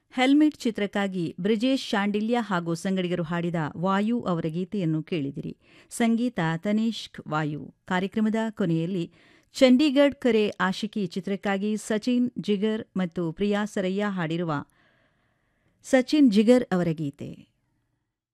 Helmet ಚಿತ್ರಕ್ಕಾಗಿ ಬ್ರಿಜೇಶ್ ಶಾಂಡಿಲ್ಯ ಹಾಗೂ ಸಂಗಡಿಗರು ಹಾಡಿದ ವಾಯು ಅವರ ಗೀತೆಯನ್ನು ಕೇಳಿದಿರಿ. ಸಂಗೀತ ತನಿಷ್ಕ್ ವಾಯು. ಕಾರ್ಯಕ್ರಮದ ಕೊನೆಯಲ್ಲಿ ಚಂಡೀಗಢ್ ಕರೆ ಆಶಿಕಿ ಚಿತ್ರಕ್ಕಾಗಿ ಸಚಿನ್ ಜಿಗರ್ ಮತ್ತು ಪ್ರಿಯಾ ಸರಯ್ಯ ಹಾಡಿರುವ ಸಚಿನ್ ಜಿಗರ್ ಅವರ ಗೀತೆ.